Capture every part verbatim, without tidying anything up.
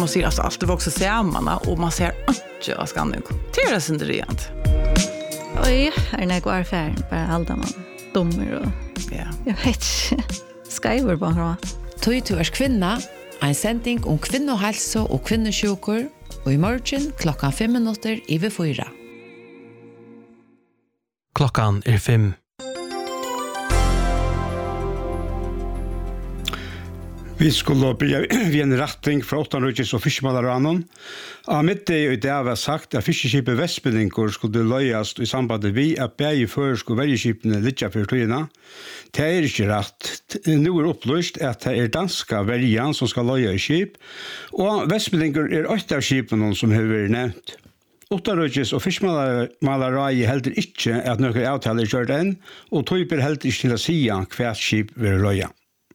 hon säger alltså allt det också samman och man ser inte av skanning. Det är det inte rent. Oj, är det går affär bara allt man dummer och ja. Jag vet skriver bara. Tøy til er kvinna, en sending om kvinnohelse og kvinnesjuker, og i morgen klokkan fem minutter i ved fyra. Klokkan er fem. Vi skulle begynne en retning fra Åttanrøkjes og Fiskemalarannon. Av midt i det var sagt at fiskeskipet Vestbindingur skulle løyes i samband med at begge føresk og vergeskipene litt for tøyene. Det er ikke rett. Nå er opplyst at det er danska vergen som skal løye i skip, og Vestbindingur er åtte av skipene som har vært nevnt. Åttanrøkjes og Fiskemalarai heldur ikke at noen avtaler gjør den, og tøyper heldur ikke til å si hvert skip vil løye.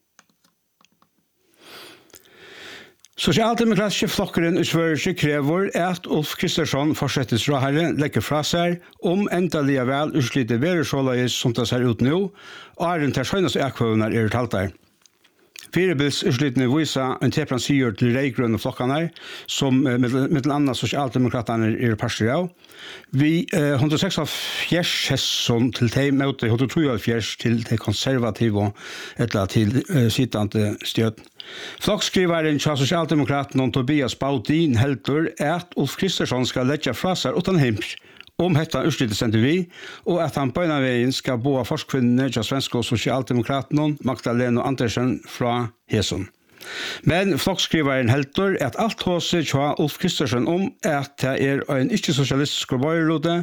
Sosialdemokratiske flokkeren i Sverige krever at Ulf Kristersson fortsettes råherre legger fra seg om endelig vel utslitte veresjåløyes som det ser ut nå, og er den til skjønneste ekkvøvner er talt der. Firebils utslittene viser en teplan sier til reigrønne flokkene, som med annet sosialdemokraterne er parster av. Vi eh, hundre og seksogfjers hesson til de møte hundre og treogfjers til de konservative eller til eh, sittende støt. Flokkskriveren til sosialdemokraten Tobias Baudin heldur at Ulf Kristersson skal legge fra seg utan hems om dette utslitt sendte vi, og at han på en av veien skal bo av forskvinnene til svenske og sosialdemokraten Magdalena Andersen fra Hesson. Men flokkskriveren heldur at alt håser til Ulf Kristersson om at det er en ikke-sosialistisk bøyrode,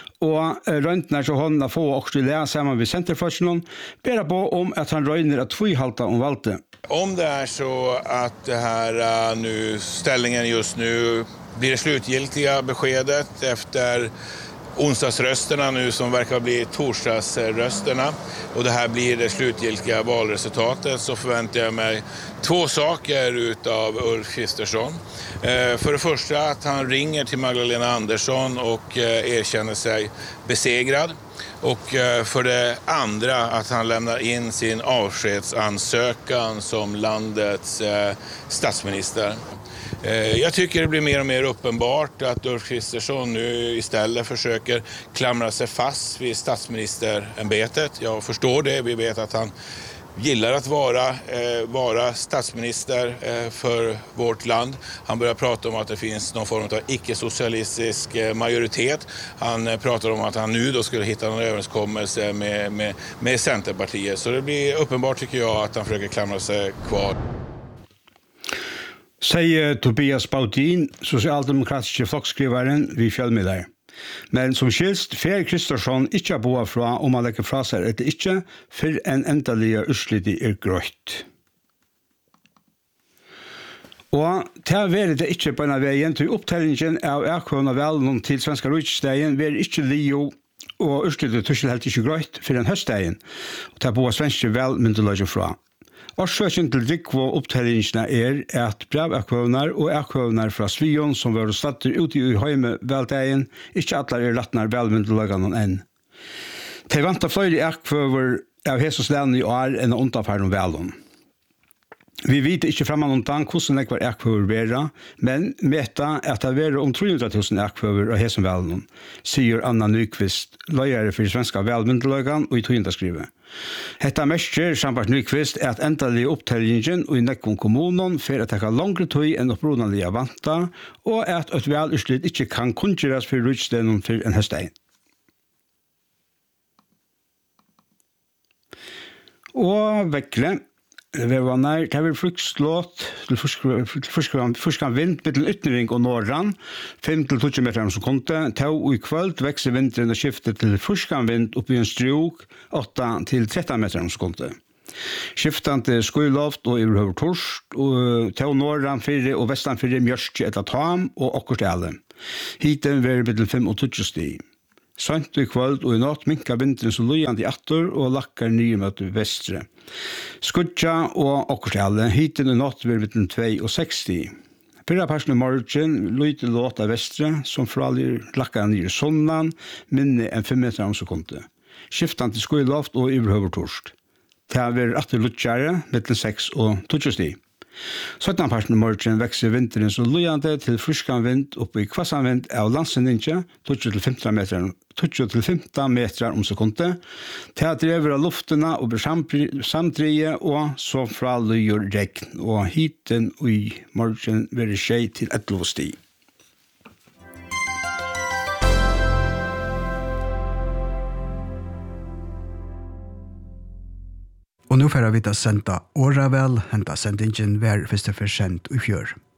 og røntene til hånden få også lære sammen med Centerforskningen, ber på om at han røyner at tvihalta om valgte. Om det är så att det här uh, nu ställningen just nu blir det slutgiltiga beskedet efter onsdagsrösterna nu som verkar bli torsdagsrösterna och det här blir det slutgiltiga valresultatet, så förväntar jag mig två saker utav Ulf Kristersson. Eh, för det första att han ringer till Magdalena Andersson och eh, erkänner sig besegrad. Och eh, för det andra att han lämnar in sin avskedsansökan som landets eh, statsminister. Eh, jag tycker det blir mer och mer uppenbart att Ulf Kristersson nu istället försöker klamra sig fast vid statsministerämbetet. Jag förstår det, vi vet att han gillar att vara, eh, vara statsminister eh, för vårt land. Han börjar prata om att det finns någon form av icke-socialistisk eh, majoritet. Han eh, pratar om att han nu då skulle hitta någon överenskommelse med, med, med Centerpartiet. Så det blir uppenbart tycker jag att han försöker klamra sig kvar. Säger Tobias Baudin, sosialdemokratiske flokkskriveren vid fjellmiddag. Men som skilst, fer Kristersson ikke har boet fra om han legger fra seg etter ikke, for en endelige utslitt er grøtt. Og til å det ikke på en av veien til opptellingen av ekkvående velen til svenska rujtstegen vil ikke Leo og utslitt tussel helt ikke grøtt for en høststegen, og til å boet svenske vel myndeløgjen fra. Årsøkjen til rikvå opptellingene er at brevekkvåner og ekkvåner fra Svion som var statter ute i høyme veldegen, ikke alle er lattner velmyndeløgene enn. De vant av flere ekkvåner av Hesoslænen i år enn å underfære om velen. Vi vet ikke fremman om den hvordan det var ekkvåner være, men meta at det var om tre hundre tusen ekkvåner av Hesosvelen, sier Anna Nyqvist, løyere for svenska velmyndeløgene og i tøyendaskrivet. Hetta mestir sambart Nyqvist er at endelig opptellingen og i nekkon kommunen for at det kan langre tøy enn opprunalige vanta, og at et velutslitt ikke kan kunngjøres for rujtstenen for en høsteg. Og vekkle, det var nær, det var frukslåt til forskan vind med til ytnering og norran, fem til tolv meter om sekundet, tau og i kvöld vekser vinteren og skifter til forskan vind oppi en struk, åtta til tretton meter om sekundet. Skiftande skuiloft og iverhøver torst, og tau norran fire og vestan fire mjørski etter tam og okkurt alle. Hiten var med til fem og tolv stig. Sant i kvöld og i natt minka vinteren så lujande i atter og lakkar nye møte vestre. Skudja og okkurstale, hiten i natt vil vi til tvei og seksti. Fyrra parsen i morgen, lujte låt av vestre, som fralir lakkar nye sonnan, minne enn fem meter om sekundet. Skiftan til skuiloft og iverhøver torst. Det har vært atter lutjare, mellom seks og tolv sti. Søttan parten i morgen vekser vinteren så lojande til fryskan vind oppe i kvassan vind av landsendinje, tjugo til femten meter, tjugo til femten meter om sekundet. Til at drever av luftene og blir samdrige, og så fra lyger regn, og hiten i morgen vil skje til et lovstig. Og nå får vi da senda åra vel, henta sendingen hver første for sendt i fjør.